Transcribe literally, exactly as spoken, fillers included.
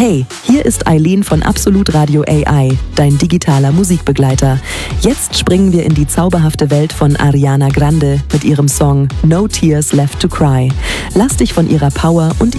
Hey, hier ist Eileen von Absolut Radio A I, dein digitaler Musikbegleiter. Jetzt springen wir in die zauberhafte Welt von Ariana Grande mit ihrem Song No Tears Left to Cry. Lass dich von ihrer Power und